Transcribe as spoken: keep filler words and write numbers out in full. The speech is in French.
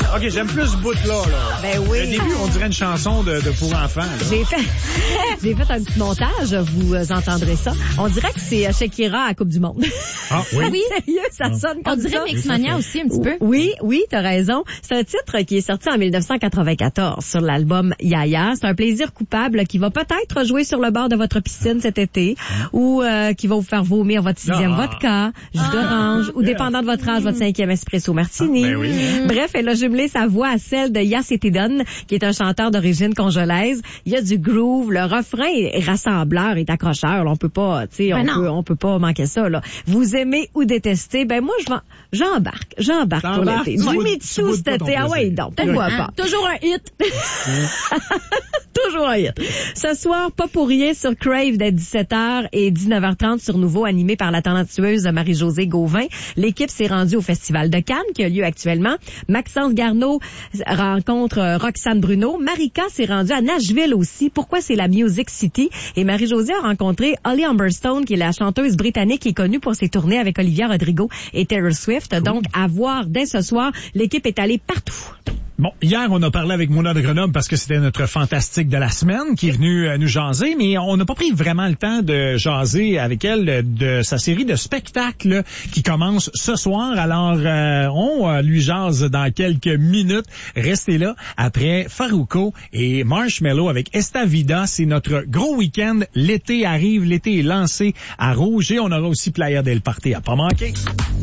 OK, j'aime plus ce bout-là. Là. Ben oui. Au début, on dirait une chanson de, de pour enfants. Là. J'ai fait, j'ai fait un petit montage, vous entendrez ça. On dirait que c'est Shakira à la Coupe du Monde. Ah oui? Oui, sérieux, ça sonne comme On dirait ça. Mixmania aussi un petit peu. Oui, oui, t'as raison. C'est un titre qui est sorti en dix-neuf cent quatre-vingt-quatorze sur l'album Yaya. C'est un plaisir coupable qui va peut-être jouer sur le bord de votre piscine cet été ou euh, qui va vous faire vomir votre sixième Ah. vodka, jus Ah. d'orange ou, dépendant de votre âge, votre cinquième espresso martini. Ah, ben oui. Bref, elle a jumelé sa voix à celle de Yass Etidon, qui est un chanteur d'origine congolaise. Il y a du groove, le refrain est rassembleur, est accrocheur. Là, on peut pas, tu sais, Ben on non. peut, on peut pas manquer ça. Là. Vous aimez ou détestez? Ben moi, je vais, j'embarque, j'embarque pour T'embarques? l'été. Tu Du boudes- Mitsu tu boudes cet pas ton été. Ah ouais, plaisir. donc, pourquoi Hein? pas? Toujours un hit. Toujours un hit. Ce soir, pas pour rien sur Crave dès dix-sept heures et dix-neuf heures trente sur Nouveau, animé par la talentueuse Marie-Josée Gauvin. L'équipe s'est rendue au Festival de Cannes, qui a lieu actuellement. Maxence Garneau rencontre Roxane Bruno. Marika s'est rendue à Nashville aussi. Pourquoi? C'est la Music City. Et Marie-Josée a rencontré Holly Humberstone, qui est la chanteuse britannique qui est connue pour ses tournées avec Olivia Rodrigo et Taylor Swift. Donc, à voir dès ce soir. L'équipe est allée partout. Bon, hier, on a parlé avec Mona de Grenoble parce que c'était notre fantastique de la semaine qui est venue euh, nous jaser, mais on n'a pas pris vraiment le temps de jaser avec elle de sa série de spectacles qui commence ce soir. Alors, euh, on euh, lui jase dans quelques minutes. Restez là. Après Farruko et Marshmello avec Esta Vida, c'est notre gros week-end. L'été arrive, l'été est lancé à Rouge et on aura aussi Playa del Party à pas manquer.